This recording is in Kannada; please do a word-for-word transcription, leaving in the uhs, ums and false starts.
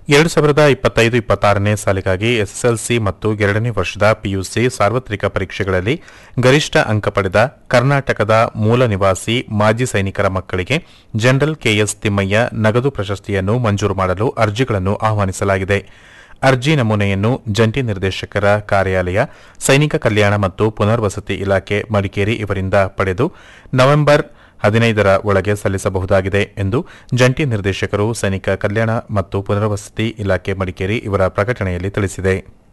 ಎರಡು ಸಾವಿರದ ಇಪ್ಪತ್ತೈದು ಇಪ್ಪತ್ತಾರನೇ ಸಾಲಿಗಾಗಿ ಎಸ್ಎಸ್ಎಲ್ಸಿ ಮತ್ತು ಎರಡನೇ ವರ್ಷದ ಪಿಯುಸಿ ಸಾರ್ವತ್ರಿಕ ಪರೀಕ್ಷೆಗಳಲ್ಲಿ ಗರಿಷ್ಠ ಅಂಕ ಪಡೆದ ಕರ್ನಾಟಕದ ಮೂಲ ನಿವಾಸಿ ಮಾಜಿ ಸೈನಿಕರ ಮಕ್ಕಳಿಗೆ ಜನರಲ್ ಕೆಎಸ್ ತಿಮ್ಮಯ್ಯ ನಗದು ಪ್ರಶಸ್ತಿಯನ್ನು ಮಂಜೂರು ಮಾಡಲು ಅರ್ಜಿಗಳನ್ನು ಆಹ್ವಾನಿಸಲಾಗಿದೆ. ಅರ್ಜಿ ನಮೂನೆಯನ್ನು ಜಂಟಿ ನಿರ್ದೇಶಕರ ಕಾರ್ಯಾಲಯ, ಸೈನಿಕ ಕಲ್ಯಾಣ ಮತ್ತು ಪುನರ್ವಸತಿ ಇಲಾಖೆ ಮಡಿಕೇರಿ ಇವರಿಂದ ಪಡೆದು ನವೆಂಬರ್ ಹದಿನೈದರ ಒಳಗೆ ಸಲ್ಲಿಸಬಹುದಾಗಿದೆ ಎಂದು ಜಂಟಿ ನಿರ್ದೇಶಕರು, ಸೈನಿಕ ಕಲ್ಯಾಣ ಮತ್ತು ಪುನರ್ವಸತಿ ಇಲಾಖೆ ಮಡಿಕೇರಿ ಇವರ ಪ್ರಕಟಣೆಯಲ್ಲಿ ತಿಳಿಸಿದೆ.